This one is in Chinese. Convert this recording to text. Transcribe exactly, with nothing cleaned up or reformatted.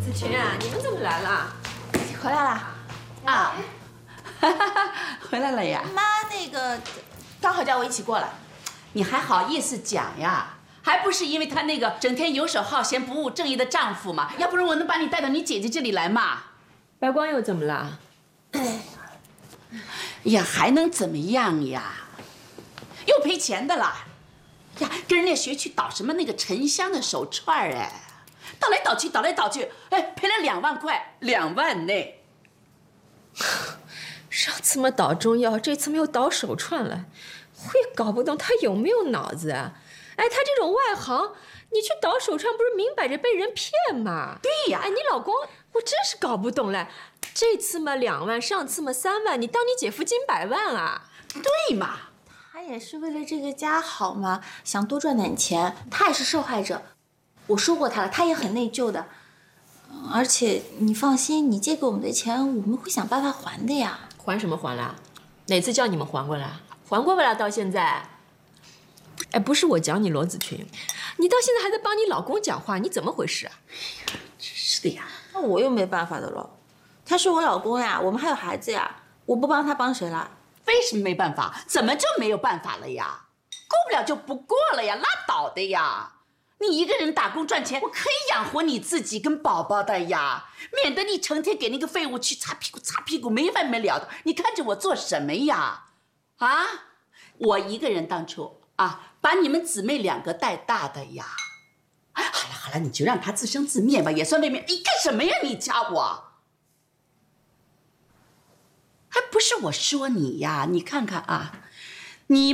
子群啊，你们怎么来了？ 回来了。 啊，回来了呀。 妈，那个刚好叫我一起过来。 你还好意思讲呀？还不是因为他那个整天游手好闲、不务正业的丈夫嘛？要不然我能把你带到你姐姐这里来嘛？ 白光又怎么了？ 哎呀，还能怎么样呀？又赔钱的啦！呀，跟人家学去倒什么那个沉香的手串哎，倒来倒去，倒来倒去，哎，赔了两万块，两万呢。 上次嘛倒中药，这次没有倒手串了，我也搞不懂他有没有脑子啊！哎，他这种外行，你去倒手串不是明摆着被人骗吗？ 对呀， 哎，你老公我真是搞不懂嘞，这次嘛两万，上次嘛三万，你当你姐夫金百万啊？ 对嘛？ 他也是为了这个家好嘛，想多赚点钱。他也是受害者，我说过他了，他也很内疚的。而且你放心，你借给我们的钱，我们会想办法还的呀。 还什么还啦？哪次叫你们还过来？还过不了，到现在。哎，不是我讲你罗子群，你到现在还在帮你老公讲话，你怎么回事啊？ 真是的呀。 那我又没办法的了，他是我老公呀，我们还有孩子呀，我不帮他帮谁了？ 为什么没办法？怎么就没有办法了呀？过不了就不过了呀，拉倒的呀！你一个人打工赚钱，我可以养活你自己跟宝宝的呀，免得你成天给那个废物去擦屁股擦屁股，没完没了的。你看着我做什么呀？啊，我一个人当初啊，把你们姊妹两个带大的呀。好了好了，你就让他自生自灭吧，也算为民。你干什么呀？你家伙！还不是我说你呀，你看看啊，